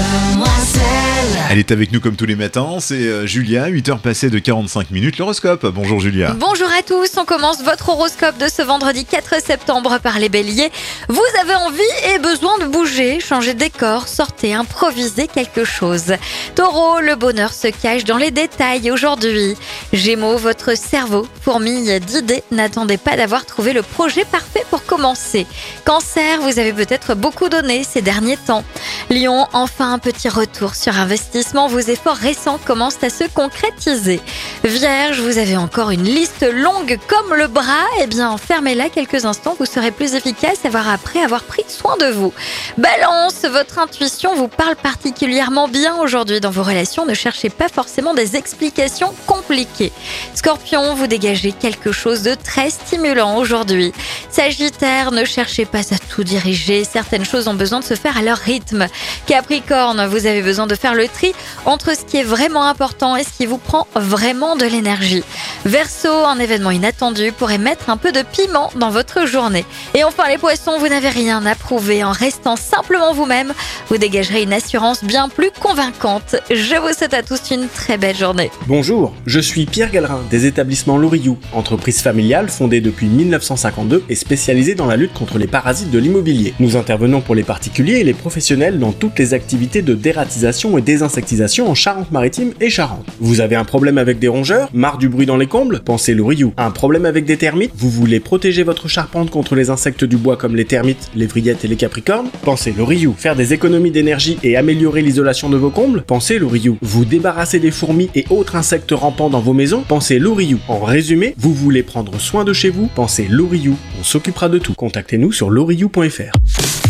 Elle est avec nous comme tous les matins, c'est Julia, 8h passées de 45 minutes, l'horoscope. Bonjour Julia. Bonjour à tous, on commence votre horoscope de ce vendredi 4 septembre par les béliers. Vous avez envie et besoin de bouger, changer de décor, sortez, improviser quelque chose. Taureau, le bonheur se cache dans les détails aujourd'hui. Gémeaux, votre cerveau fourmille d'idées, n'attendez pas d'avoir trouvé le projet parfait pour commencer. Cancer, vous avez peut-être beaucoup donné ces derniers temps. Lion, enfin un petit retour sur investissement, vos efforts récents commencent à se concrétiser. Vierge, vous avez encore une liste longue comme le bras, eh bien fermez-la quelques instants, vous serez plus efficace après avoir pris soin de vous. Balance, votre intuition vous parle particulièrement bien aujourd'hui dans vos relations, ne cherchez pas forcément des explications compliquées. Scorpion, vous dégagez quelque chose de très stimulant aujourd'hui. Sagittaire, ne cherchez pas à tout diriger, certaines choses ont besoin de se faire à leur rythme. Capricorne, vous avez besoin de faire le tri entre ce qui est vraiment important et ce qui vous prend vraiment de l'énergie. Verseau, un événement inattendu pourrait mettre un peu de piment dans votre journée. Et enfin les poissons, vous n'avez rien à prouver. En restant simplement vous-même, vous dégagerez une assurance bien plus convaincante. Je vous souhaite à tous une très belle journée. Bonjour, je suis Pierre Gallerin des établissements Loriou, entreprise familiale fondée depuis 1952 et spécialisée dans la lutte contre les parasites de l'immobilier. Nous intervenons pour les particuliers et les professionnels dans toutes les activités de dératisation et désinsectisation en Charente-Maritime et Charente. Vous avez un problème avec des rongeurs? Marre du bruit dans les combles? Pensez Loriou. Un problème avec des termites? Vous voulez protéger votre charpente contre les insectes du bois comme les termites, les vrillettes et les capricornes? Pensez Loriou. Faire des économies d'énergie et améliorer l'isolation de vos combles? Pensez Loriou. Vous débarrasser des fourmis et autres insectes rampants dans vos maisons? Pensez Loriou. En résumé, vous voulez prendre soin de chez vous? Pensez Loriou. On s'occupera de tout. Contactez-nous sur loriou.fr.